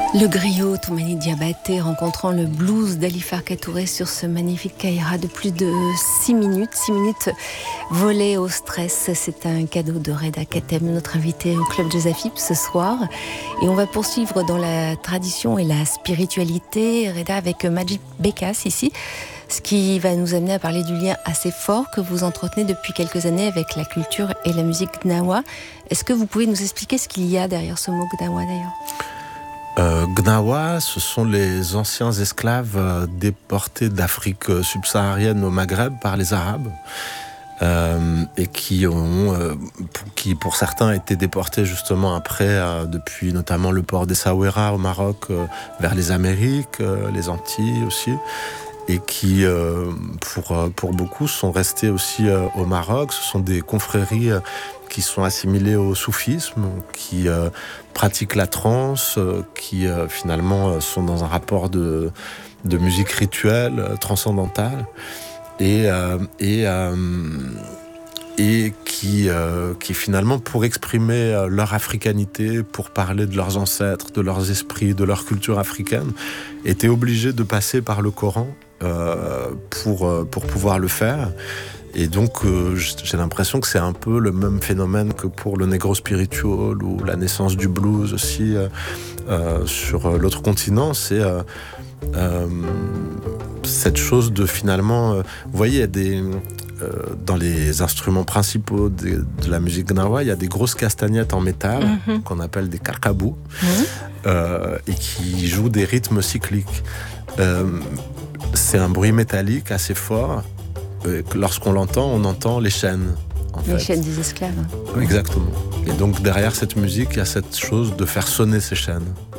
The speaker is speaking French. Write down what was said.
Le griot Toumani Diabaté rencontrant le blues d'Ali Farka Touré sur ce magnifique caïra de plus de 6 minutes. 6 minutes volées au stress. C'est un cadeau de Reda Kateb, notre invité au Club Jazz Afib ce soir. Et on va poursuivre dans la tradition et la spiritualité, Reda, avec Majid Bekas ici. Ce qui va nous amener à parler du lien assez fort que vous entretenez depuis quelques années avec la culture et la musique gnawa. Est-ce que vous pouvez nous expliquer ce qu'il y a derrière ce mot gnawa d'ailleurs ? Gnawa, ce sont les anciens esclaves déportés d'Afrique subsaharienne au Maghreb par les Arabes et qui pour certains étaient déportés justement après, depuis notamment le port d'Essaouira au Maroc, vers les Amériques, les Antilles aussi, et qui, pour beaucoup, sont restés aussi au Maroc. Ce sont des confréries qui sont assimilés au soufisme, qui pratiquent la trance, qui finalement sont dans un rapport de musique rituelle, transcendantale, et qui finalement, pour exprimer leur africanité, pour parler de leurs ancêtres, de leurs esprits, de leur culture africaine, étaient obligés de passer par le Coran pour pouvoir le faire. Et donc, j'ai l'impression que c'est un peu le même phénomène que pour le negro spiritual ou la naissance du blues aussi sur l'autre continent. C'est cette chose de finalement... vous voyez, il y a dans les instruments principaux de la musique gnawa, il y a des grosses castagnettes en métal qu'on appelle des karkabous et qui jouent des rythmes cycliques. C'est un bruit métallique assez fort. Lorsqu'on l'entend, on entend les chaînes. Les chaînes des esclaves. Exactement. Et donc derrière cette musique, il y a cette chose de faire sonner ces chaînes.